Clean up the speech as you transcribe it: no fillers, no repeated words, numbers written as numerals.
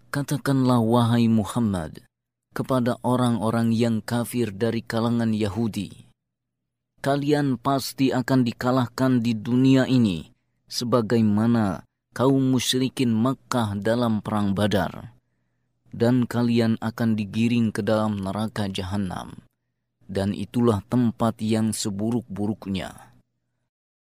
Katakanlah wahai Muhammad kepada orang-orang yang kafir dari kalangan Yahudi, kalian pasti akan dikalahkan di dunia ini sebagaimana kaum musyrikin Makkah dalam perang Badar, dan kalian akan digiring ke dalam neraka Jahanam, dan itulah tempat yang seburuk-buruknya.